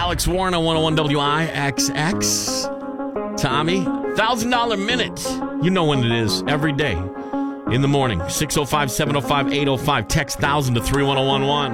Alex Warren on 101 WIXX. Tommy, $1,000 minute. You know when it is. Every day. In the morning. 605-705-805. Text 1000 to 31011.